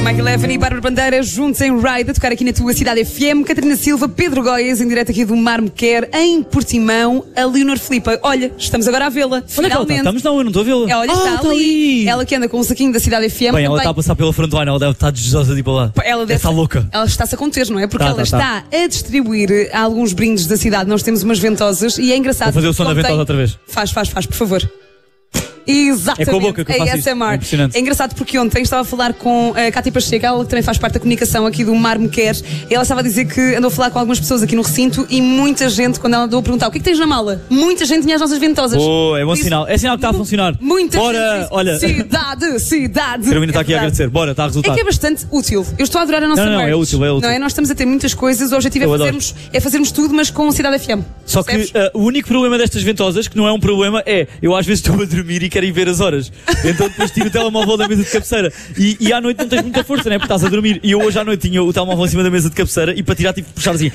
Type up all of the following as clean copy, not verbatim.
Michael Evan e Bárbara Bandeira juntos em Ride a tocar aqui na tua cidade FM. Catarina Silva, Pedro Goias, em direto aqui do Mar Me Quer, em Portimão, a Leonor Filipe. Olha, estamos agora a vê-la. Onde é que ela está? Estamos não, eu não estou a vê-la. Olha, está ali. Ela que anda com o saquinho da cidade FM. Bem, ela está a passar pela frontline, ela deve estar desejosa de ir para lá. Ela deve estar louca. Ela está-se a conter, não é? Porque ela está a distribuir alguns brindes da cidade. Nós temos umas ventosas e é engraçado. Vou fazer o som da ventosa outra vez. Faz, por favor. Exatamente, é com a boca que eu faço ASMR. É engraçado porque ontem estava a falar com a Cátia Pacheco, ela também faz parte da comunicação aqui do Mar Me Quer, e ela estava a dizer que andou a falar com algumas pessoas aqui no recinto e muita gente, quando ela andou a perguntar o que é que tens na mala, muita gente tinha as nossas ventosas. Oh, é bom sinal, é sinal que está a funcionar. Muita Bora, gente. Olha. Cidade. Carolina está aqui a agradecer, bora, está a resultar. É que é bastante útil, eu estou a adorar a nossa merch. Não, é útil. Não é? Nós estamos a ter muitas coisas, o objetivo é fazermos tudo, mas com Cidade FM. Só que o único problema destas ventosas, que não é um problema, é eu às vezes estou a dormir e quero ir ver as horas. Então depois tiro o telemóvel da mesa de cabeceira e à noite não tens muita força, não é? Porque estás a dormir. E eu hoje à noite tinha o telemóvel em cima da mesa de cabeceira e para tirar tive que puxar assim.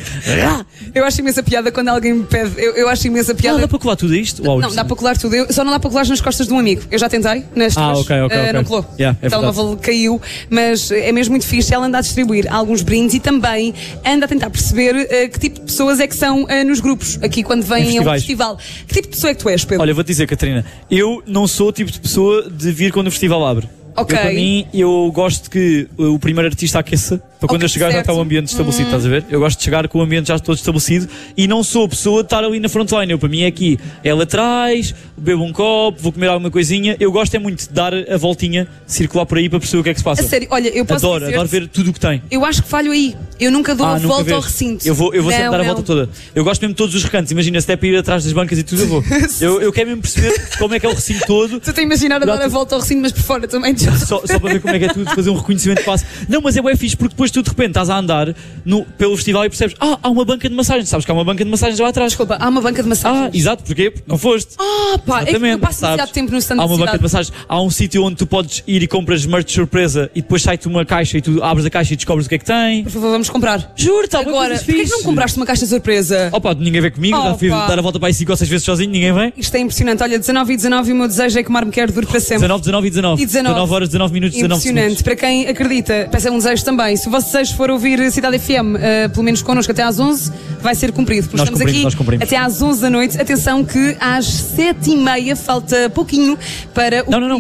Eu acho imensa piada quando alguém me pede. Eu acho imensa piada. Dá para colar tudo isto? Não, dá para colar tudo. Só não dá para colar nas costas de um amigo. Eu já tentei, nas tuas. Ok. Não colou. O telemóvel caiu, mas é mesmo muito fixe. Ela anda a distribuir alguns brindes e também anda a tentar perceber que tipo de pessoas é que são nos grupos, aqui quando vêm a um festival. Que tipo de pessoa é que tu és, Pedro? Olha, vou-te dizer, Catarina, eu não sou o tipo de pessoa de vir quando o festival abre. Okay. Para mim, eu gosto que o primeiro artista aqueça, para quando eu chegar já está o ambiente estabelecido, estás a ver? Eu gosto de chegar com o ambiente já todo estabelecido e não sou a pessoa de estar ali na frontline. Eu, para mim, é aqui, ela atrás, bebo um copo, vou comer alguma coisinha. Eu gosto é muito de dar a voltinha, circular por aí para perceber o que é que se passa. A sério, olha, eu posso adoro ver tudo o que tem. Eu acho que falho aí. Eu nunca dou a volta ao recinto. Eu vou sempre dar a volta toda. Eu gosto mesmo de todos os recantos. Imagina, se der para ir atrás das bancas e tudo, eu vou. eu quero mesmo perceber como é que é o recinto todo. Tu te imaginar a dar a volta ao recinto, mas por fora também. Só para ver como é que é tudo, fazer um reconhecimento de passo. Não, mas é bem fixe, porque depois tu de repente estás a andar pelo festival e percebes, há uma banca de massagens. Sabes que há uma banca de massagens lá atrás. Desculpa, há uma banca de massagens. Exato, porque não foste. Pá, é que eu passo demasiado tempo no stand. Há uma banca de massagens. Há um sítio onde tu podes ir e compras merch de surpresa e depois sai-te uma caixa e tu abres a caixa e descobres o que é que tem. Por favor, vamos comprar. Juro, tá agora. Porquê que não compraste uma caixa de surpresa? Ninguém vem comigo, já fui dar a volta para aí 5 ou 6 vezes sozinho, ninguém vem. Isto é impressionante. Olha, 19 e 19 e o meu desejo é que o Mar Me Quer dure para sempre. 19 e 19. 19 horas, 19 minutos, 19 segundos. Impressionante. Para quem acredita, peça um desejo também. Se o vosso desejo for ouvir Cidade FM, pelo menos connosco até às 11, vai ser cumprido. Porque estamos aqui até às 11 da noite. Atenção que às 7h30 falta pouquinho para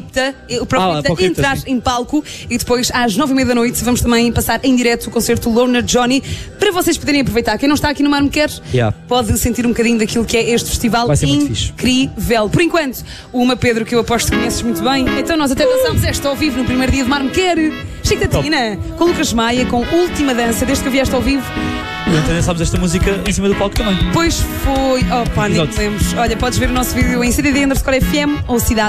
o próprio entrar em palco e depois às 9h30 da noite vamos também passar em direto o concerto Loner Johnny para vocês poderem aproveitar. Quem não está aqui no Mar Me Quer pode sentir um bocadinho daquilo que é este festival incrível. Por enquanto, uma Pedro que eu aposto que conheces muito bem. Então nós até dançámos esta ao vivo no primeiro dia de Mar Me Quer. Chicatina, com Lucas Maia, com Última Dança, desde que eu vieste ao vivo. E ontem dançámos esta música em cima do palco também. Pois foi. Nem me lembro. Olha, podes ver o nosso vídeo em CDD_FM ou Cidade.